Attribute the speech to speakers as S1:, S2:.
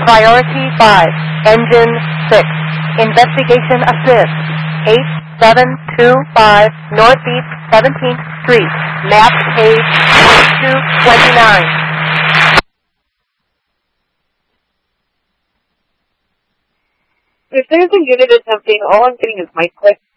S1: Priority 5, Engine 6, Investigation Assist, 8725 Northeast 17th Street, map page 229.
S2: If there's a unit attempting, all I'm getting is mic click.